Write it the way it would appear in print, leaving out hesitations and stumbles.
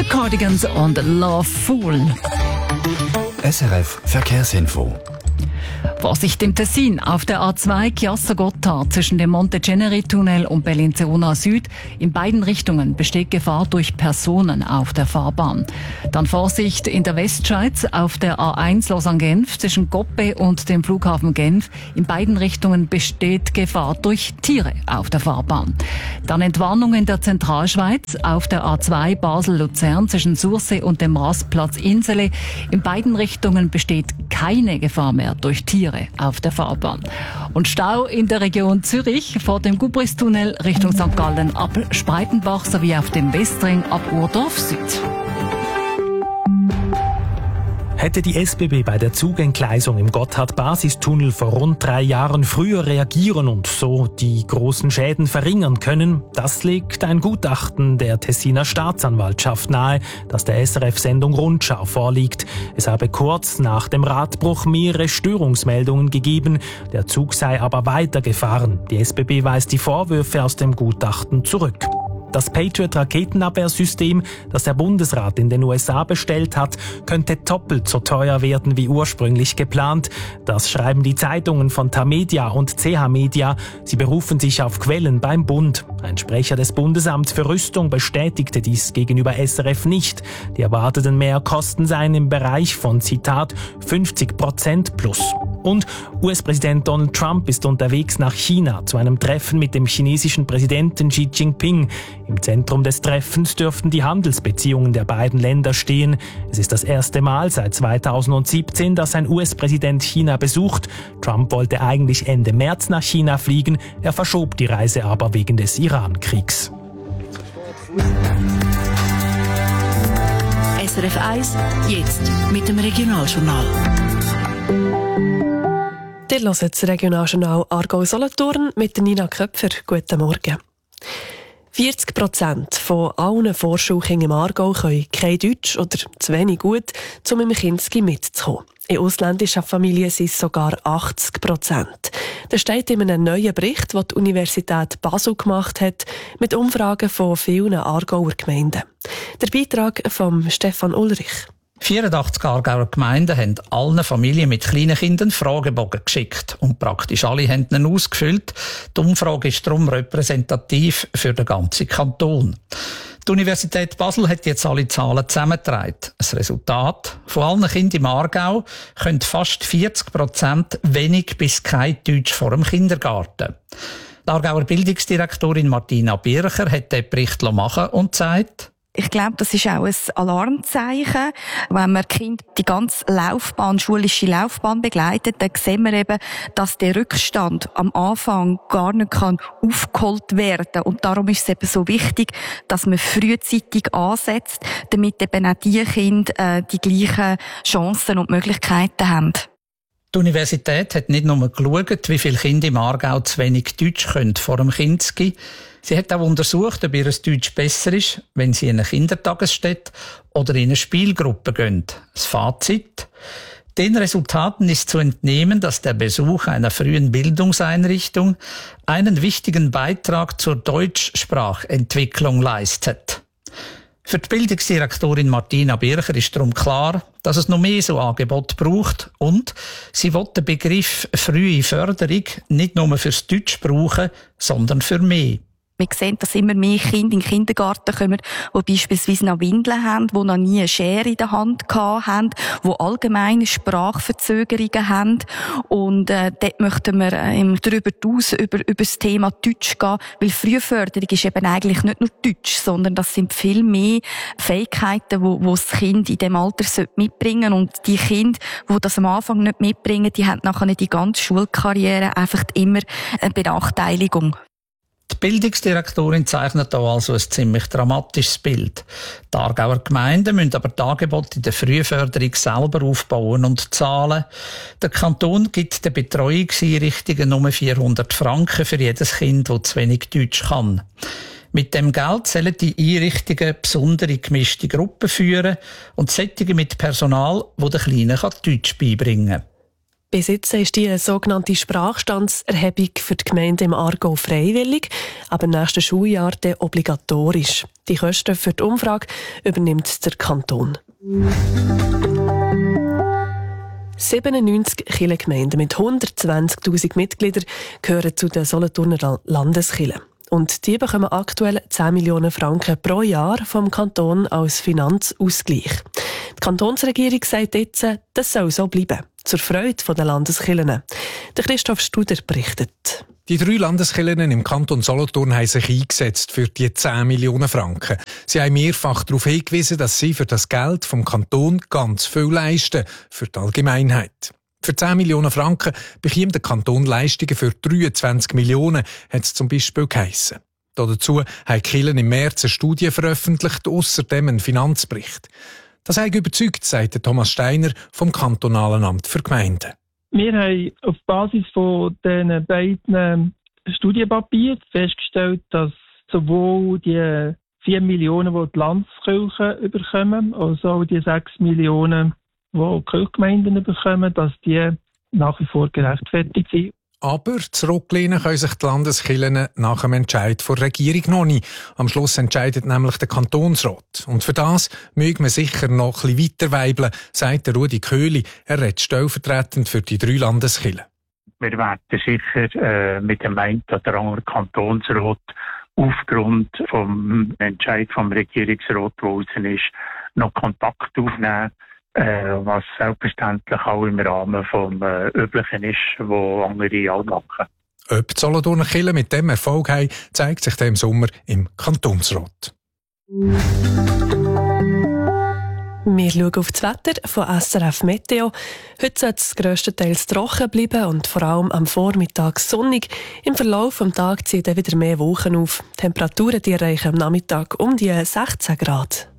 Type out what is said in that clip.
The Cardigans und Love Fool. SRF Verkehrsinfo. Vorsicht im Tessin. Auf der A2 Chiasso-Gotthard zwischen dem Monte-Ceneri-Tunnel und Bellinzona Süd. In beiden Richtungen besteht Gefahr durch Personen auf der Fahrbahn. Dann Vorsicht in der Westschweiz auf der A1 Lausanne-Genf zwischen Goppe und dem Flughafen Genf. In beiden Richtungen besteht Gefahr durch Tiere auf der Fahrbahn. Dann Entwarnung in der Zentralschweiz auf der A2 Basel-Luzern zwischen Sursee und dem Rastplatz Insele. In beiden Richtungen besteht keine Gefahr mehr durch Tiere auf der Fahrbahn. Und Stau in der Region Zürich vor dem Gubristunnel Richtung St. Gallen ab Spreitenbach sowie auf dem Westring ab Urdorf Süd. Hätte die SBB bei der Zugentgleisung im Gotthard-Basistunnel vor rund 3 Jahren früher reagieren und so die großen Schäden verringern können, das legt ein Gutachten der Tessiner Staatsanwaltschaft nahe, das der SRF-Sendung Rundschau vorliegt. Es habe kurz nach dem Radbruch mehrere Störungsmeldungen gegeben, der Zug sei aber weitergefahren. Die SBB weist die Vorwürfe aus dem Gutachten zurück. Das Patriot-Raketenabwehrsystem, das der Bundesrat in den USA bestellt hat, könnte doppelt so teuer werden wie ursprünglich geplant. Das schreiben die Zeitungen von Tamedia und CH Media. Sie berufen sich auf Quellen beim Bund. Ein Sprecher des Bundesamts für Rüstung bestätigte dies gegenüber SRF nicht. Die erwarteten Mehrkosten seien im Bereich von, Zitat, 50% plus. Und US-Präsident Donald Trump ist unterwegs nach China zu einem Treffen mit dem chinesischen Präsidenten Xi Jinping. Im Zentrum des Treffens dürften die Handelsbeziehungen der beiden Länder stehen. Es ist das erste Mal seit 2017, dass ein US-Präsident China besucht. Trump wollte eigentlich Ende März nach China fliegen, er verschob die Reise aber wegen des Iran-Kriegs. SRF 1, jetzt mit dem Regionaljournal. Ihr hört das Regionaljournal Aargau-Solothurn mit Nina Köpfer. Guten Morgen. 40% von allen Vorschulkindern im Aargau können kein Deutsch oder zu wenig gut, um im Kinski mitzukommen. In ausländischen Familien sind es sogar 80%. Das steht in einem neuen Bericht, den die Universität Basel gemacht hat, mit Umfragen von vielen Aargauer Gemeinden. Der Beitrag von Stefan Ulrich. 84 Aargauer Gemeinden haben allen Familien mit kleinen Kindern Fragebogen geschickt und praktisch alle haben ihn ausgefüllt. Die Umfrage ist darum repräsentativ für den ganzen Kanton. Die Universität Basel hat jetzt alle Zahlen zusammengetragen. Das Resultat: von allen Kindern im Aargau können fast 40% wenig bis kein Deutsch vor dem Kindergarten. Die Aargauer Bildungsdirektorin Martina Bircher hat den Bericht machen und sagt: Ich glaube, das ist auch ein Alarmzeichen. Wenn man Kind die ganze schulische Laufbahn begleitet, dann sehen wir eben, dass der Rückstand am Anfang gar nicht aufgeholt werden kann. Und darum ist es eben so wichtig, dass man frühzeitig ansetzt, damit eben auch die Kinder die gleichen Chancen und Möglichkeiten haben. Die Universität hat nicht nur geschaut, wie viele Kinder im Aargau zu wenig Deutsch können vor dem Kinski. Sie hat auch untersucht, ob ihr Deutsch besser ist, wenn sie in eine Kindertagesstätte oder in eine Spielgruppe gehen. Das Fazit: Den Resultaten ist zu entnehmen, dass der Besuch einer frühen Bildungseinrichtung einen wichtigen Beitrag zur Deutschsprachentwicklung leistet. Für die Bildungsdirektorin Martina Bircher ist darum klar, dass es noch mehr so Angebote braucht und sie will den Begriff frühe Förderung nicht nur fürs Deutsch brauchen, sondern für mehr. Wir sehen, dass immer mehr Kinder in den Kindergarten kommen, die beispielsweise noch Windeln haben, die noch nie eine Schere in der Hand haben, die allgemeine Sprachverzögerungen haben. Und dort möchten wir darüber hinaus über das Thema Deutsch gehen, weil Frühförderung ist eben eigentlich nicht nur Deutsch, sondern das sind viel mehr Fähigkeiten, die das Kind in diesem Alter mitbringen sollte. Und die Kinder, die das am Anfang nicht mitbringen, die haben nachher die ganze Schulkarriere einfach immer eine Benachteiligung. Die Bildungsdirektorin zeichnet hier also ein ziemlich dramatisches Bild. Die Aargauer Gemeinden müssen aber die Angebote in der Frühförderung selber aufbauen und zahlen. Der Kanton gibt den Betreuungseinrichtungen nur 400 Franken für jedes Kind, das zu wenig Deutsch kann. Mit dem Geld sollen die Einrichtungen besondere gemischte Gruppen führen und solche mit Personal, das den Kleinen Deutsch beibringen kann. Bis jetzt ist die sogenannte Sprachstandserhebung für die Gemeinden im Aargau freiwillig, aber im nächsten Schuljahr dann obligatorisch. Die Kosten für die Umfrage übernimmt der Kanton. 97 Kirchengemeinden mit 120'000 Mitgliedern gehören zu den Solothurner Landeskirchen. Und die bekommen aktuell 10 Millionen Franken pro Jahr vom Kanton als Finanzausgleich. Die Kantonsregierung sagt jetzt, das soll so bleiben. Zur Freude der Landeskirchen. Der Christoph Studer berichtet. Die 3 Landeskirchen im Kanton Solothurn haben sich eingesetzt für die 10 Millionen Franken. Sie haben mehrfach darauf hingewiesen, dass sie für das Geld vom Kanton ganz viel leisten, für die Allgemeinheit. Für 10 Millionen Franken bekommt der Kanton Leistungen für 23 Millionen, hat es zum Beispiel geheissen. Dazu haben die Kirchen im März eine Studie veröffentlicht, ausserdem einen Finanzbericht. Das hat überzeugt, sagt Thomas Steiner vom Kantonalen Amt für Gemeinden. Wir haben auf Basis von diesen beiden Studienpapieren festgestellt, dass sowohl die 4 Millionen, die die Landeskirchen bekommen, als auch die 6 Millionen, die die Kirchgemeinden bekommen, dass die nach wie vor gerechtfertigt sind. Aber zurücklehnen können sich die Landeskirchen nach dem Entscheid der Regierung noch nicht. Am Schluss entscheidet nämlich der Kantonsrat. Und für das mögen wir sicher noch ein bisschen weiter weibeln, sagt der Rudi Köhli. Er redet stellvertretend für die 3 Landeskirchen. Wir werden sicher mit dem einen oder anderen Kantonsrat aufgrund vom Entscheid vom Regierungsrat, der draussen ist, noch Kontakt aufnehmen. Was selbstverständlich auch im Rahmen vom Üblichen ist, was andere auch machen. Ob die Solothurner Kirchen mit dem Erfolg haben, zeigt sich im Sommer im Kantonsrat. Wir schauen auf das Wetter von SRF Meteo. Heute soll es grösstenteils trocken bleiben und vor allem am Vormittag sonnig. Im Verlauf des Tages ziehen dann wieder mehr Wolken auf. Die Temperaturen die erreichen am Nachmittag um die 16 Grad.